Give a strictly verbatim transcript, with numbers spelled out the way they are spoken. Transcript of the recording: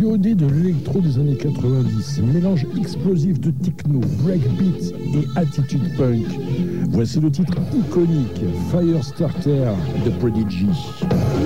godé de l'électro des années quatre-vingt-dix, mélange explosif de techno, breakbeat et attitude punk. Voici le titre iconique Firestarter de Prodigy.